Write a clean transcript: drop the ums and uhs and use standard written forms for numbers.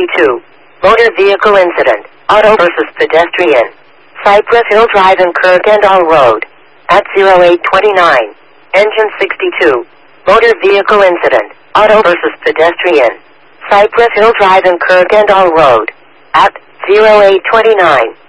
62. Motor vehicle incident. Auto versus pedestrian. Cypress Hill Drive and Kirkendall Road. At 0829. Engine 62. Motor vehicle incident. Auto versus pedestrian. Cypress Hill Drive and Kirkendall Road. At 0829.